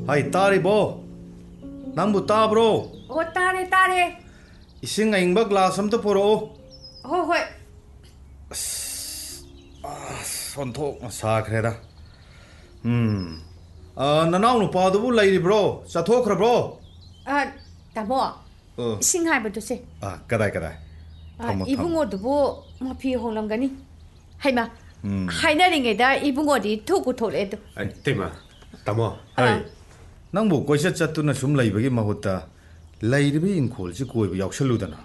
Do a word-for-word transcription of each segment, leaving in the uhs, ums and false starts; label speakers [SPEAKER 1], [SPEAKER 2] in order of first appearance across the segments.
[SPEAKER 1] Hai taribo Nangbu tabro
[SPEAKER 2] Oh tare tare
[SPEAKER 1] Ising aingba glass amta puro
[SPEAKER 2] Hoi hoi
[SPEAKER 1] Sonthok masakreda Hmm Ah nanau nu padubu lairi bro Chathokra bro
[SPEAKER 2] Ah tamo Ising haiba duse
[SPEAKER 1] Ah kadai kadai
[SPEAKER 2] Ibungo dubu mapi holamgani Haima Haina ringeda ibungo di thoku thole do
[SPEAKER 3] Tema tamo
[SPEAKER 1] Hai Nangbu koisa chatuna sum laibagi mahutta lairibi inkhol si koibu yauksaludana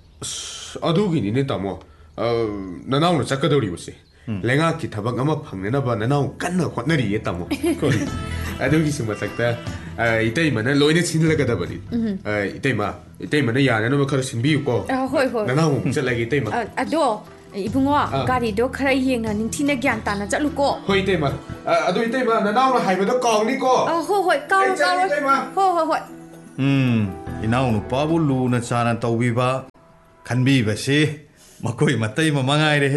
[SPEAKER 3] Adugi ni tamo Nanau na chakadoribuse Lenga ki thabak ama phangnenaba nanau kanna hotnari ye tamo Adugi suma sakta Itai mana loine chinlagadabani Itai ma Itai mana yana no khara sinbiyu ko
[SPEAKER 2] Hoi hoi
[SPEAKER 3] Nanau chalagi itai ma
[SPEAKER 2] Ado Ibungo gari do khara yenga ningthina gyan tana chatlu ko
[SPEAKER 3] Hoi itai ma Adu itai ma nanau na haibado kaung ni ko
[SPEAKER 2] Hoi hoi kaw kaw Hoi hoi hoi
[SPEAKER 1] Hmm inau nu pabu lu na chana tawbiba khanbi basi makoi matai mamangai re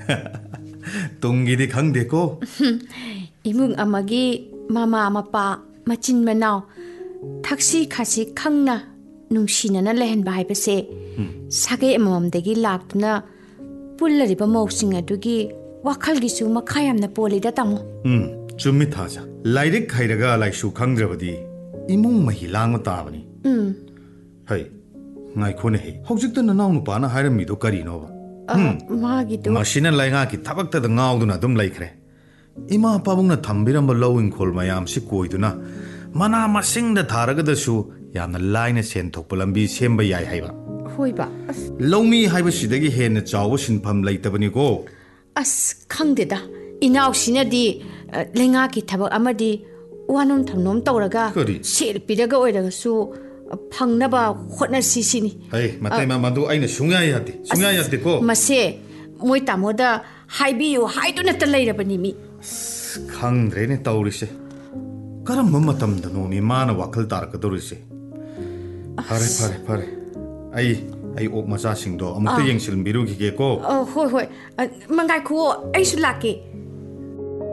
[SPEAKER 1] Tungi di khangde ko
[SPEAKER 2] Imung amagi mama mapa machin manau Thaksi khasi khangna nungsina na lehen bai base Sage amam degi laktuna pullariba mawsing adugi wakhal gi su makhayam na poli da tamo
[SPEAKER 1] Hmm chummi thaja lairik khairaga laisu khangdrabadi imung mahilang tabani
[SPEAKER 2] Hmm
[SPEAKER 1] Hai ngai khone he hojikta nanau nu pana hairami do kari no ba
[SPEAKER 2] Magi do
[SPEAKER 1] Machine lainga ki thabakta da ngauduna dum laikre Ima pabungna thambiramba lowing khol mayam si koiduna mana masing da tharaga da su yamna laina sen thokpa lambi semba yai haiba
[SPEAKER 2] Hoiba
[SPEAKER 1] Lowmi haiba sidagi henna chawa sinpham laitabani ko
[SPEAKER 2] As khangdeda inaw sinadi lenga ki thabak amadi wanum thamnom tawraga sel piraga oiraga su phangnaba hotna sisini
[SPEAKER 1] Hai matai ma mandu aina sungya yati sungya yati ko
[SPEAKER 2] Mase moi tamoda haibiyu haiduna ta leirabani mi
[SPEAKER 1] khangdre ne tawrise karamba matamda no mi mana wakhal tarakadorise Pare pare pare ai ai ok macha singdo amukta yengsil biru gi ge ko
[SPEAKER 2] Hoi hoi mangai ko ai su lake